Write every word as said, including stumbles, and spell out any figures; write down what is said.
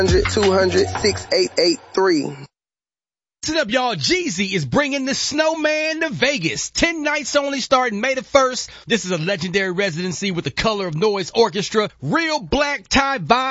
two hundred, six eight eight three. Listen up, y'all. Jeezy is bringing the Snowman to Vegas. Ten nights only starting May the first. This is a legendary residency with the Color of Noise Orchestra. Real black tie vibe.